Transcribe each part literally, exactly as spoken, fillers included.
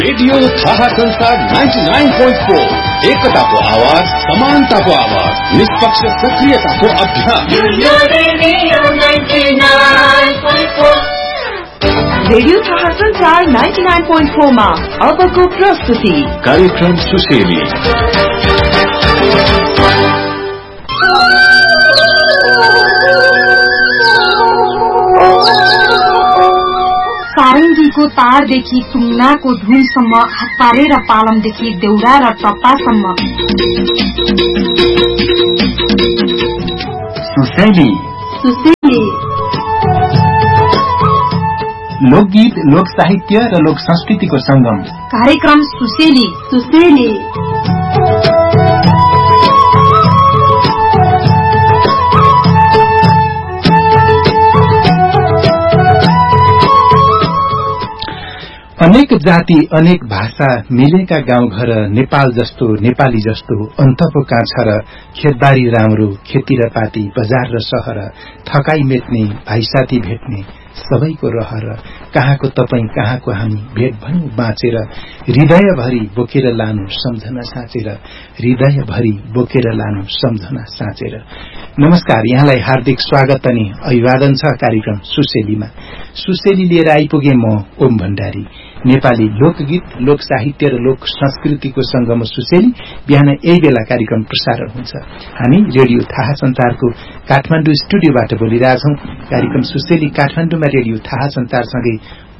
Radio थाहा संसार ninety nine point four एकताको आवाज, समानताको आवाज, निष्पक्ष सक्रियताको अभ्यास। रेडियो थाहा संसार नाइन्टी नाइन पोइन्ट फोर मा अबको प्रस्तुति कार्यक्रम सुसेली। सारङ्गीको तारदेखि टुङ्नाको धुनसम्म, हत्तारे र पालमदेखि देउरा र टप्पासम्म। सुसेली सुसेली लोकगीत, लोक साहित्य र लोक संस्कृतिको संगम कार्यक्रम सुसेली। सुसेली अनेक जाति, अनेक भाषा मिलेका गाउँघर, नेपाल जस्तो, नेपाली जस्तो अन्तको काँछ र खेतबारी राम्रो, खेती र पाती, बजार र सहर, थकाई मेट्ने, भाइसाथी भेट्ने, सबैको रहर, कहाँको तपाईं कहाँको हामी, भेट भन्नु बाँचेर, हृदयभरि बोकेर लानु सम्झना साँचेर, हृदयभरि बोकेर लानु सम्झना साँचेर। नमस्कार, यहाँलाई हार्दिक स्वागत अनि अभिवादन छ कार्यक्रम सुसेलीमा। सुसेली लिएर आइपुगे म ओम भण्डारी। नेपाली लोकगीत, लोक साहित्य र लोक संस्कृतिको संगम सुसेली बिहान यही बेला कार्यक्रम प्रसारण हुन्छ। हामी रेडियो थाहा संचारको काठमाडौँ स्टुडियोबाट बोलिरहेछौं। कार्यक्रम सुसेली काठमाडौँमा रेडियो थाहा संचारसँगै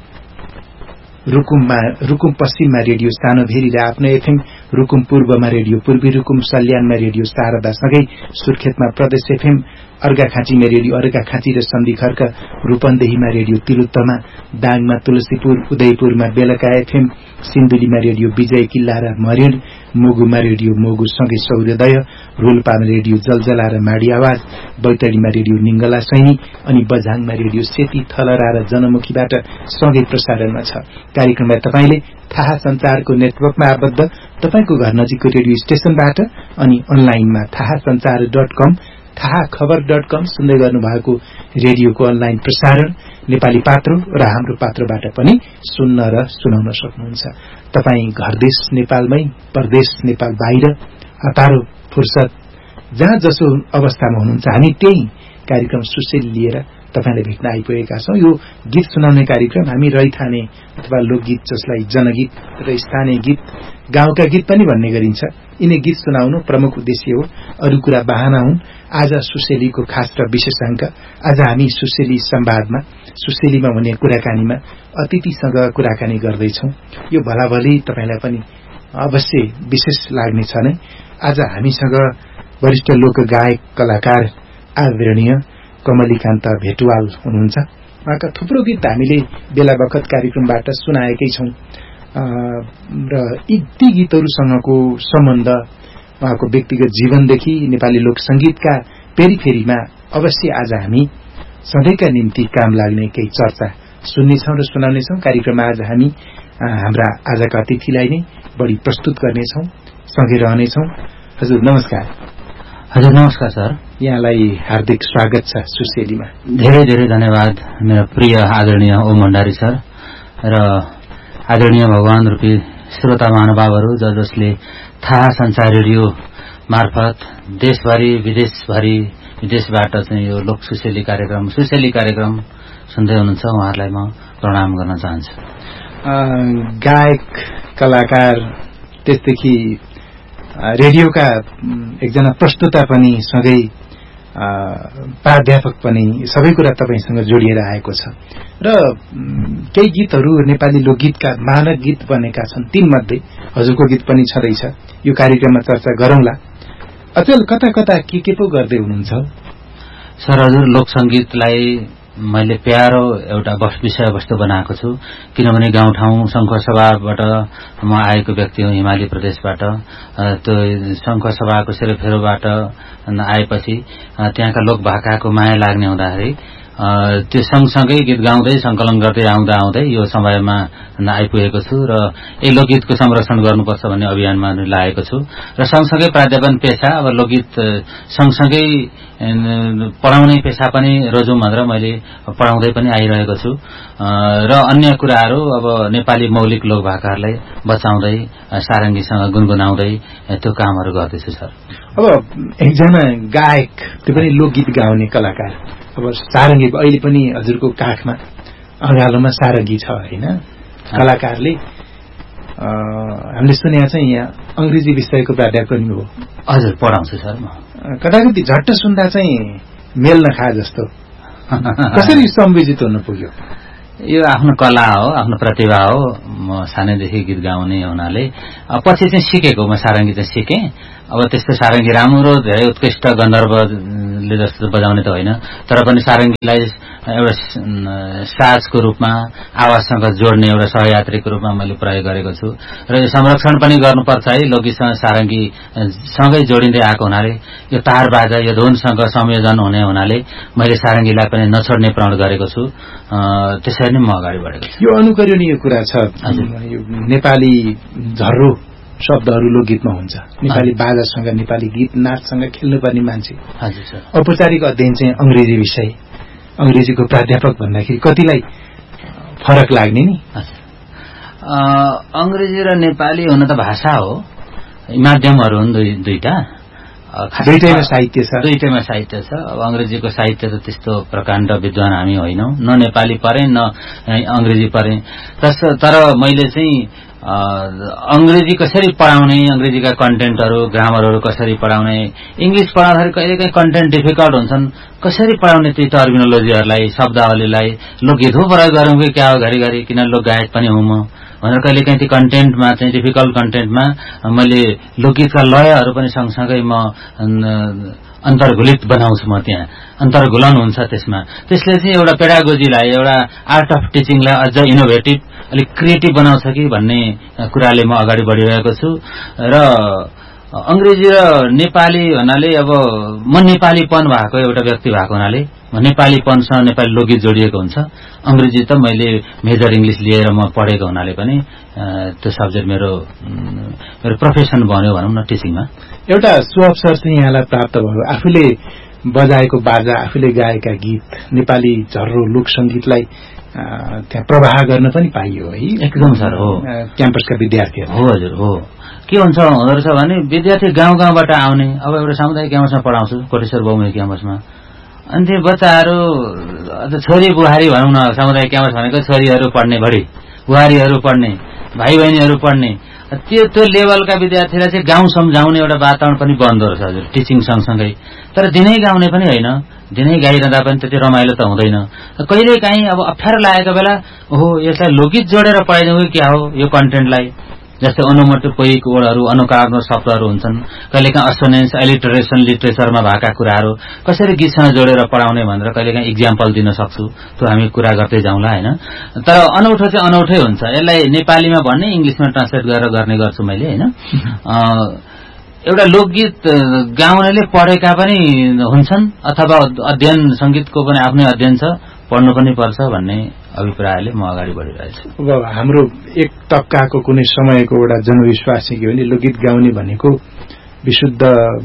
रुकुममा रुकुम पश्चिममा रेडियो सानो भेरी र आफ्नो एफएम, रुकुम पूर्वमा रेडियो पूर्वी रुकुम, सल्यानमा रेडियो शारदासँगै सुर्खेतमा प्रदेश एफएम, अर्घाखाँचीमा रेडियो अर्घाखाँची र सन्धि खर्क, रूपन्देहीमा रेडियो तिलुत्तमा, दाङमा तुलसीपुर, उदयपुरमा बेलका एफएम, सिन्धुलीमा रेडियो विजय किल्ला र मरिड, मोगुमा रेडियो मोगु सँगै सौर्योदय, रोल्पामा रेडियो जलजला र माडी आवाज, बैतडीमा रेडियो निङ्गला सैनी अनि बझाङमा रेडियो सेती थलरा र जनमुखीबाट सँगै प्रसारणमा छ। कार्यक्रमलाई तपाईले थाहा संचारको नेटवर्कमा आबद्ध तपाईको घर नजिकको रेडियो स्टेशनबाट अनि अनलाइनमा थाहा संचार डट कम, थाहा खबर डट कम सुन्दै गर्नुभएको रेडियोको अनलाइन प्रसारण नेपाली पात्रो र हाम्रो पात्रोबाट पनि सुन्न र सुनाउन सक्नुहुन्छ। तपाई घरदेश नेपालमै, परदेश नेपाल बाहिर, हतारो फुर्सद जहाँ जसो अवस्थामा हुनुहुन्छ, हामी त्यही कार्यक्रम सुसेली लिएर तपाईलाई भेट्न आइपुगेका छौं। यो गीत सुनाउने कार्यक्रम हामी रैथाने अथवा लोकगीत, जसलाई जनगीत र स्थानीय गीत, गाउँका गीत पनि भन्ने गरिन्छ, यिनै गीत सुनाउनु प्रमुख उद्देश्य हो। अरू कुरा बहाना हुन्। आज सुसेलीको खास र विशेषांक, आज हामी सुसेली संवादमा, सुसेलीमा हुने कुराकानीमा अतिथिसँग कुराकानी गर्दैछौं। यो भलाभली तपाईलाई पनि अवश्य विशेष लाग्नेछ नै। आज हामीसँग वरिष्ठ लोकगायक, कलाकार, आदरणीय कमलीकान्त भेटुवाल हुनुहुन्छ। उहाँका थुप्रो गीत हामीले बेला बखत कार्यक्रमबाट सुनाएकै छौं र यी ती गीतहरूसँगको सम्बन्ध उहाँको व्यक्तिगत जीवनदेखि नेपाली लोक संगीतका पेरिफेरीमा अवश्य आज हामी सधैँका निम्ति काम लाग्ने केही चर्चा सुन्नेछौं र सुनाउनेछौं। कार्यक्रममा आज हामी हाम्रा आजका अतिथिलाई नै बढी प्रस्तुत गर्नेछौं, सँगै रहनेछौं। हजुर नमस्कार। हजुर नमस्कार सर, यहाँलाई हार्दिक स्वागत छ सुसेलीमा। धेरै धेरै धन्यवाद मेरो प्रिय आदरणीय ओम भण्डारी सर र आदरणीय भगवान रूपी श्रोता महानुभावहरू, ज जसले थाहा संचार रेडियो मार्फत देशभरि विदेशभरि विदेशबाट चाहिँ यो लोक सुसेली कार्यक्रम सुसेली कार्यक्रम सुन्दै हुनुहुन्छ, उहाँहरूलाई म प्रणाम गर्न चाहन्छु। गायक, कलाकार, त्यसदेखि रेडियोका एकजना प्रस्तुता पनि, सँगै प्राध्यापक पनि, सबै कुरा तपाईसँग जोडिएर आएको छ र केही गीतहरू नेपाली लोकगीतका मानक गीत बनेका छन्। तीमध्ये हजुरको गीत पनि छँदैछ। यो कार्यक्रममा चर्चा गरौंला। अचेल कता कता के के पो गर्दै हुनुहुन्छ सर? हजुर, लोक संगीतलाई मैले प्यारो एउटा विषय वस्तु बनाएको छु, किनभने गाउँठाउँ संघसभाबाट म आएको व्यक्ति हुँ, हिमाली प्रदेशबाट। त्यो संघसभाको सेरोफेरोबाट आएपछि त्यहाँका लोक भाकाको माया लाग्ने हुँदाखेरि त्यो सँगसँगै गीत गाउँदै संकलन गर्दै आउँदा आउँदै यो समयमा आइपुगेको छु र यो लोकगीतको संरक्षण गर्नुपर्छ भन्ने अभियानमा लागेको छु र सँगसँगै प्राध्यापन पेशा अब लोकगीत सँगसँगै पढाउने पेशा पनि रोजौं भनेर मैले पढाउँदै पनि आइरहेको छु र अन्य कुराहरू अब नेपाली मौलिक लोक भाकाहरूलाई बचाउँदै सारङ्गीसँग गुनगुनाउँदै त्यो कामहरू गर्दैछु सर। अब एकजना गायक त्यो पनि लोकगीत गाउने कलाकार अब सारङ्गीको अहिले पनि हजुरको काखमा अँगालोमा सारङ्गी छ होइन कलाकारले हामीले सुनेका चाहिँ यहाँ अंग्रेजी विषयको प्राध्यापक पनि हो। हजुर पढाउँछु सर म। कदाकति झट्ट सुन्दा चाहिँ मेल नखाए जस्तो कसरी सम्वेजित हुन पुग्यो? यो आफ्नो कला हो, आफ्नो प्रतिभा हो। म सानैदेखि गीत गाउने हुनाले पछि चाहिँ सिकेको, म सारङ्गी चाहिँ सिकेँ। अब त्यस्तो सारङ्गी राम्रो धेरै उत्कृष्ट गन्धर्वले जस्तो बजाउने त होइन, तर पनि सारङ्गीलाई एउटा साजको रूपमा आवाजसँग जोड्ने एउटा सहयात्रीको रूपमा मैले प्रयोग गरेको छु र यो संरक्षण पनि गर्नुपर्छ है। लोकगीतसँग सारङ्गी सँगै जोडिँदै आएको हुनाले यो तार बाजा यो धुनसँग संयोजन हुने हुनाले मैले सारङ्गीलाई पनि नछोड्ने प्रण गरेको छु। त्यसरी नै म अगाडि बढेको छु। यो अनुकरणीय कुरा छ। नेपाली झर्रो शब्दहरू लोकगीतमा हुन्छ, नेपाली बाजासँग नेपाली गीत नाचसँग खेल्नुपर्ने मान्छे। हजुर सर। औपचारिक अध्ययन चाहिँ अंग्रेजी विषय, अंग्रेजीको प्राध्यापक भन्दाखेरि कतिलाई फरक लाग्ने नि? अंग्रेजी र नेपाली हुन त भाषा हो, माध्यमहरू हुन् दुई दुईटा दुईटैमा साहित्य छ। दुईटैमा साहित्य छ। अब अंग्रेजीको साहित्य त त्यस्तो प्रकाण्ड विद्वान हामी होइनौं, न नेपाली पढेँ न अंग्रेजी पढेँ। तर मैले चाहिँ अंग्रेजी कसरी पढाउने, अंग्रेजीका कन्टेन्टहरू ग्रामरहरू कसरी पढाउने, इंग्लिश पढाउँदाखेरि कहिलेकाहीँ कन्टेन्ट डिफिकल्ट हुन्छन्, कसरी पढाउने ती टर्मिनोलोजीहरूलाई, शब्दावलीलाई लोकगीत हो प्रयोग गरौँ कि क्या हो घरिघरि, किन लोक गायक पनि हुँ म भनेर कहिलेकाहीँ ती कन्टेन्टमा चाहिँ डिफिकल्ट कन्टेन्टमा मैले लोकगीतका लयहरू पनि सँगसँगै म अन्तर्घुलित बनाउँछु। म त्यहाँ अन्तर्घुलन हुन्छ त्यसमा। त्यसले चाहिँ एउटा पेडागोजीलाई, एउटा आर्ट अफ टिचिङलाई अझ इनोभेटिभ अलिक क्रिएटिभ बनाउँछ कि भन्ने कुराले म अगाडि बढिरहेको छु। र अंग्रेजी र नेपाली भन्नाले अब म नेपालीपन भएको एउटा व्यक्ति भएको हुनाले म नेपालीपनसँग नेपाली लोकगीत जोडिएको हुन्छ। अंग्रेजी त मैले मेजर इंग्लिश लिएर म पढेको हुनाले पनि त्यो सब्जेक्ट मेरो मेरो प्रोफेसन बन्यो भनौँ न टिचिङमा। एउटा सुअवसर चाहिँ यहाँलाई प्राप्त भयो, आफूले बजाएको बाजा, आफूले गाएका गीत, नेपाली झर्रो लोक संगीतलाई त्यहाँ प्रवाह गर्न पनि पाइयो है? एकदम सर हो। क्याम्पसका विद्यार्थीहरू हो। हजुर हो। के हुन्छ हुँदो रहेछ भने विद्यार्थी गाउँ गाउँबाट आउने, अब एउटा सामुदायिक क्याम्पसमा पढाउँछु, कोटेश्वर बहुमुखी क्याम्पसमा, अनि त्यो बच्चाहरू छोरी बुहारी भनौँ न, सामुदायिक क्याम्पस भनेको छोरीहरू पढ्ने बढी, बुहारीहरू पढ्ने, भाइ बहिनीहरू पढ्ने, त्यो त्यो लेभलका विद्यार्थीलाई चाहिँ गाउँ सम्झाउने एउटा वातावरण पनि बन्दो रहेछ हजुर टिचिङ सँगसँगै। तर दिनै गाउने पनि होइन, दिनै गाइरहँदा पनि त्यति रमाइलो त हुँदैन। कहिले काहीँ अब अप्ठ्यारो लागेको बेला ओहो यसलाई लोकगीत जोडेर पढाइदिउँ कि क्या हो यो कन्टेन्टलाई, जस्तै अनुमटोपोइक वर्डहरू, अनुकारात्मक शब्दहरू हुन्छन्, कहिलेकाहीँ असोनेन्स, एलिटरेसन लिटरेचरमा भएका कुराहरू कसरी गीतसँग जोडेर पढाउने भनेर कहिलेकाहीँ इक्जाम्पल दिन सक्छु। त्यो हामी कुरा गर्दै जाउँला होइन। तर अनौठो चाहिँ अनौठै हुन्छ। यसलाई नेपालीमा भन्ने इंग्लिशमा ट्रान्सलेट गरेर गर्ने गर्छु मैले होइन। एउटा लोकगीत गाउनेले पढेका पनि हुन्छन् अथवा अध्ययन संगीतको पनि आफ्नै अध्ययन छ, पढ्नु पनि पर्छ भन्ने अभिप्रायले म अगाडि बढिरहेछु। अब हाम्रो एक तबकाको कुनै समयको एउटा जनविश्वास के भने लोकगीत गाउने भनेको विशुद्ध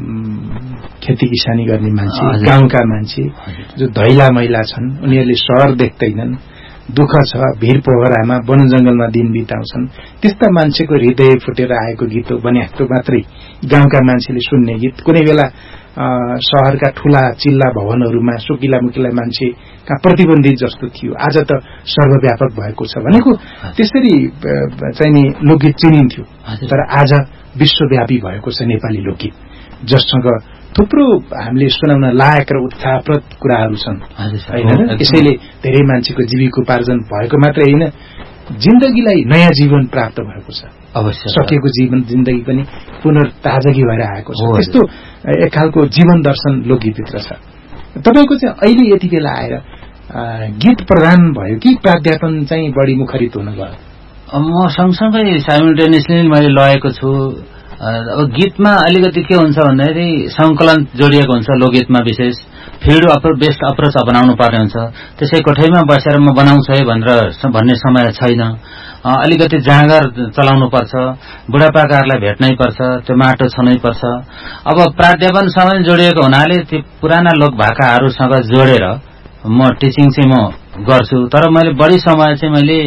खेती किसानी गर्ने मान्छे, गाउँका मान्छे जो धैला मैला छन्, उनीहरूले सहर देख्दैनन्, दुःख छ, भिर पोखरामा वन जंगलमा दिन बिताउँछन्, त्यस्ता मान्छेको हृदय फुटेर आएको गीत हो भने जस्तो मात्रै गाउँका मान्छेले सुन्ने गीत। कुनै बेला शहरका ठूला चिल्ला भवनहरूमा सुकिला मुकिला मान्छे कहाँ प्रतिबन्धित जस्तो थियो, आज त सर्वव्यापक भएको छ भनेको त्यसरी चाहिँ नि लोकगीत चिनिन्थ्यो। तर आज विश्वव्यापी भएको छ नेपाली लोकगीत, जससँग थुप्रो हामीले सुनाउन लायक र उत्साहप्रद कुराहरू छन् होइन। यसैले धेरै मान्छेको जीविकोपार्जन भएको मात्रै होइन, जिन्दगीलाई नयाँ जीवन प्राप्त भएको छ। अवश्य सकेको जीवन जिन्दगी पनि पुनर्ताजगी भएर आएको छ। त्यस्तो एक खालको जीवन दर्शन लोकगीतभित्र छ। तपाईको चाहिँ अहिले यति बेला आएर गीत प्रधान भयो कि प्राध्यापन चाहिँ बढी मुखरित हुन गयो? म सँगसँगै साइमल्टेनियसली मैले लगेको छु। अब गीतमा अलिकति के हुन्छ भन्दाखेरि संकलन जोडिएको हुन्छ लोकगीतमा, विशेष फिल्ड बेस्ड अप्रोच अपनाउनु पर्ने हुन्छ। त्यसै कोठैमा बसेर म बनाउँछु है भनेर भन्ने समय छैन। अलिकति जाँगर चलाउनु पर्छ, बुढापाकाहरूलाई भेट्नै पर्छ, त्यो माटो छनै पर्छ। अब प्राध्यापनसँग जोडिएको हुनाले ती पुराना लोक भाकाहरूसँग जोडेर म टिचिङ चाहिँ म गर्छु। तर मैले बढी समय चाहिँ मैले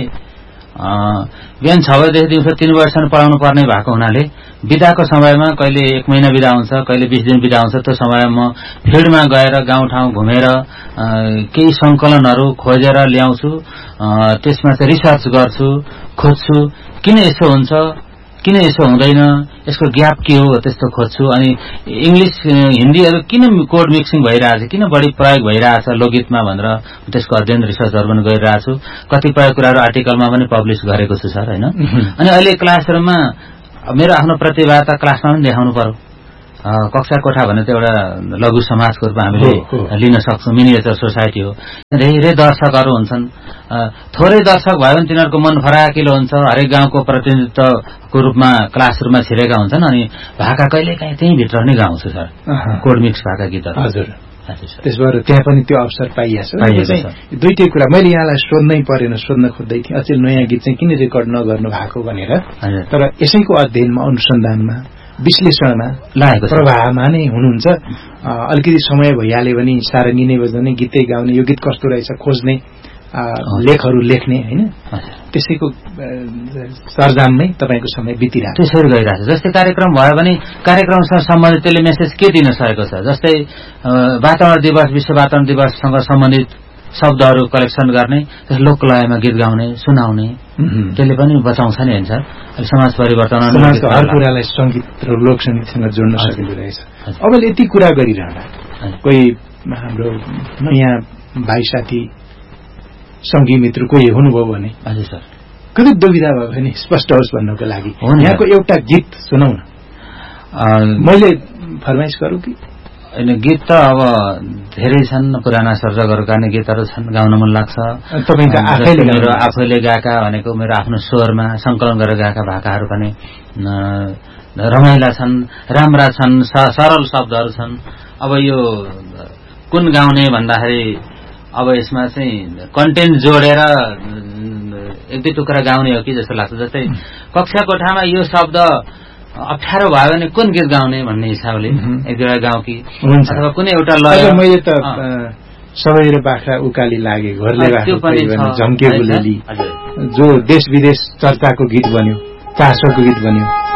बिहान छ बजेदेखि दिउँसो तीन बजेसम्म पढाउनु पर्ने भएको हुनाले बिदाको समयमा कहिले एक महिना बिदा हुन्छ, कहिले बीस दिन बिदा हुन्छ, त्यो समयमा म फिल्डमा गएर गाउँठाउँ घुमेर केही संकलनहरू खोजेर ल्याउँछु। त्यसमा चाहिँ रिसर्च गर्छु, खोज्छु किन यसो हुन्छ, किन यसो हुँदैन, यसको ग्याप के हो त्यस्तो खोज्छु। अनि इंग्लिश हिन्दीहरू किन कोड मिक्सिङ भइरहेछ, किन बढी प्रयोग भइरहेछ लोकगीतमा भनेर त्यसको अध्ययन रिसर्चहरू पनि गरिरहेको छु। कतिपय कुराहरू आर्टिकलमा पनि पब्लिस गरेको छु सर हैन। अनि अहिले क्लासरुममा मेरो आफ्नो प्रतिभा त क्लासमा पनि देखाउनु पर्यो। कक्षा कोठा भने त एउटा लघु समाजको रूपमा हामीले लिन सक्छौं, मिनिएचर सोसाइटी हो। धेरै दर्शकहरू हुन्छन्, थोरै दर्शक भयो भने तिनीहरूको मन फराकिलो हुन्छ, हरेक गाउँको प्रतिनिधित्वको रूपमा क्लासरुममा छिरेका हुन्छन्। अनि भाका कहिलेकाहीँ त्यही भित्र नै गाउँछु सर, कोड मिक्स भाका गीतहरू। हजुर, त्यसबाट त्यहाँ पनि त्यो अवसर पाइएको छ। दुईटै कुरा मैले यहाँलाई सोध्नै परेन, सोध्न खोज्दै थिएँ अचेल नयाँ गीत चाहिँ किन रेकर्ड नगर्नु भएको भनेर। तर यसैको अध्ययनमा, अनुसन्धानमा, विश्लेषणमा लागेको प्रभावमा नै हुनुहुन्छ। अलिकति समय भइहाल्यो भने सारङ्गी नै बजाउने, गीतै गाउने, यो गीत कस्तो रहेछ खोज्ने, लेखहरू लेख्ने हैन, त्यसैको सरजाममै तपाईँको समय बितिरहेको त्यसरी गइरहेको छ। जस्तै कार्यक्रम भयो भने कार्यक्रमसँग सम्बन्धित त्यसले मेसेज के दिन सकेको छ। जस्तै वातावरण दिवस, विश्व वातावरण दिवससँग सम्बन्धित शब्दहरू कलेक्सन गर्ने, लोकलयमा गीत गाउने, सुनाउने, त्यसले पनि बचाउँछ नि हैन सर। समाज परिवर्तन, समाजको हर कुरालाई संगीत र लोकसंगीतसँग जोड्न सकिँदो रहेछ। अब यति कुरा गरिरहँदा कोही हाम्रो नयाँ भाइ साथी संगी मित्र कोही हुनुभयो भने हजुर सर कति दुविधा भयो भने स्पष्ट होस् भन्नको लागि यहाँको एउटा गीत सुनाउन। मैले फरमाइश गरौँ कि हैन? गीत त अब धेरै छन्, पुराना सर्जकहरूका नै गीतहरू छन्, गाउन मन लाग्छ। तपाईको आफैले मेरो आफैले गाएका भनेको मेरो आफ्नो स्वरमा संकलन गरेर गाएका भाकाहरू पनि रमाइला छन्, राम्रा छन्, सरल शब्दहरू छन्। अब यो कुन गाउने भन्दाखेरि अब यसमा चाहिँ कन्टेन्ट जोडेर एक दुई टुक्रा गाउने हो कि जस्तो लाग्छ। जस्तै कक्षा कोठामा यो शब्द अप्ठ्यारो भयो भने कुन गीत गाउने भन्ने हिसाबले एक दुईवटा गाउँ कि अथवा कुनै एउटा लय। मैले त सबै र बाख्रा उकाली लागे, घरले झम्के गुलेली, जो देश विदेश चर्चाको गीत बन्यो, चासोको गीत बन्यो,